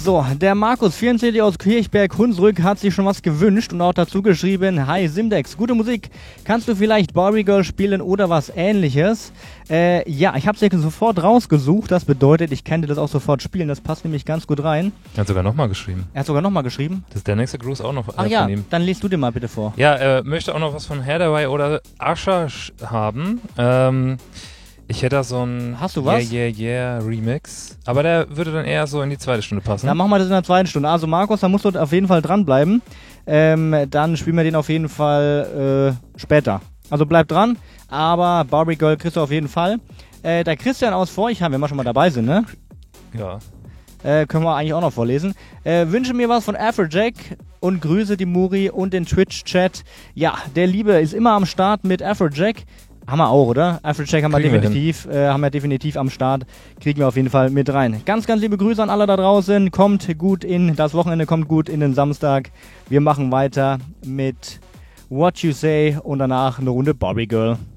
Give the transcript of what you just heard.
So, der Markus44 aus Kirchberg-Hunsrück hat sich schon was gewünscht und auch dazu geschrieben: Hi Simdex, gute Musik. Kannst du vielleicht Barbie Girl spielen oder was ähnliches? Ja, ich habe es sofort rausgesucht. Das bedeutet, ich könnte das auch sofort spielen. Das passt nämlich ganz gut rein. Er hat sogar nochmal geschrieben. Er hat sogar nochmal geschrieben? Das ist der nächste Gruß auch noch Ach ja, von ihm. dann liest du den mal bitte vor. Ja, er möchte auch noch was von Hathaway oder Usher haben. Ich hätte da so ein Hast du was? Yeah Remix. Aber der würde dann eher so in die zweite Stunde passen. Dann machen wir das in der zweiten Stunde. Also Markus, da musst du auf jeden Fall dranbleiben. Dann spielen wir den auf jeden Fall später. Also bleib dran, aber Barbie Girl kriegst du auf jeden Fall. Der Christian aus Forchheim, wenn wir schon mal dabei sind, ne? Ja. Können wir eigentlich auch noch vorlesen. Wünsche mir was von Afrojack und grüße die Muri und den Twitch-Chat. Ja, der Liebe ist immer am Start mit Afrojack. Haben wir auch, oder? Afrojack haben wir definitiv am Start. Kriegen wir auf jeden Fall mit rein. Ganz, ganz liebe Grüße an alle da draußen. Kommt gut in das Wochenende, kommt gut in den Samstag. Wir machen weiter mit What You Say und danach eine Runde Barbie Girl.